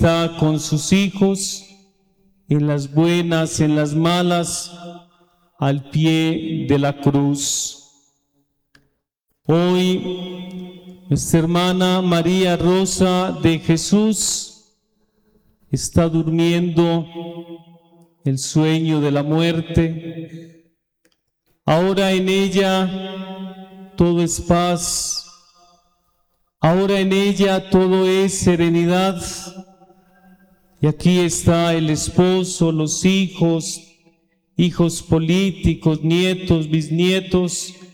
está con sus hijos, en las buenas, en las malas, al pie de la cruz. Hoy nuestra hermana María Rosa de Jesús está durmiendo el sueño de la muerte. Ahora en ella todo es paz. Ahora en ella todo es serenidad. Y aquí está el esposo, los hijos, hijos políticos, nietos, bisnietos,